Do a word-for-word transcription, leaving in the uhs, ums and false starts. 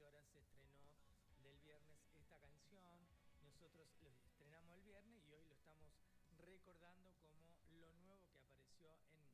horas se estrenó del viernes esta canción. Nosotros lo estrenamos el viernes y hoy lo estamos recordando como lo nuevo que apareció en